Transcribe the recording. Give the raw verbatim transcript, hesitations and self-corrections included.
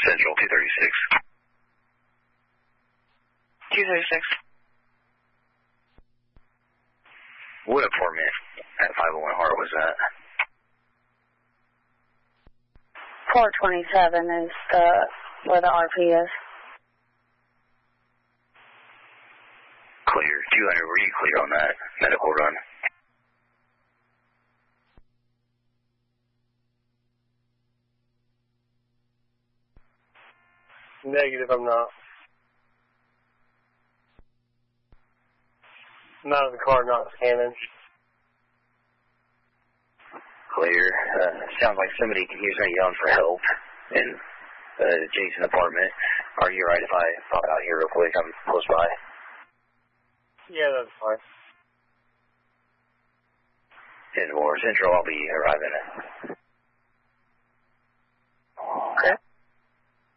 Central, two thirty-six. two thirty-six. What apartment at five oh one Hart was that? four twenty-seven is the, where the R P is. Clear. two hundred, were you clear on that medical run? Negative, I'm not. I'm out of the car, not scanning. Clear. Uh, sounds like somebody can use that yelling for help in the uh, adjacent apartment. Are you right if I pop out here real quick? I'm close by. Yeah, that's fine. ten four Central, I'll be arriving.